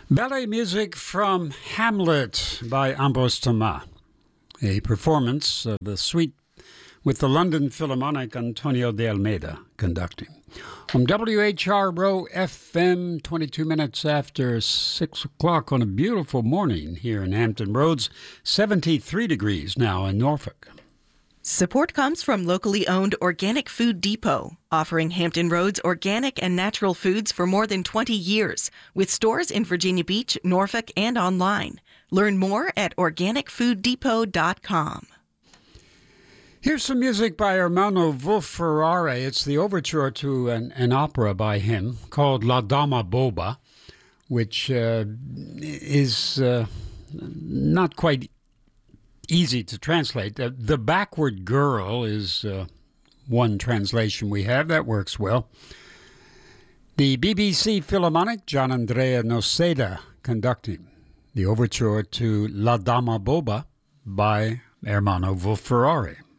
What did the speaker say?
Ballet music from Hamlet by Ambros Thomas, a performance of the suite with the London Philharmonic Antonio de Almeida conducting. From WHRO FM, 22 minutes after 6 o'clock on a beautiful morning here in Hampton Roads, 73 degrees now in Norfolk. Support comes from locally owned Organic Food Depot, offering Hampton Roads organic and natural foods for more than 20 years, with stores in Virginia Beach, Norfolk, and online. Learn more at organicfooddepot.com. Here's some music by Ermanno Wolf-Ferrari. It's the overture to an opera by him called La Dama Boba, which is not quite easy to translate. The Backward Girl is one translation we have. That works well. The BBC Philharmonic, Gianandrea Noseda conducting the overture to La Dama Boba by Ermanno Wolf-Ferrari.